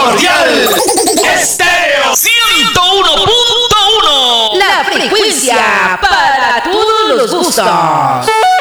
Primordial Estéreo 101.1. La frecuencia para todos los gustos.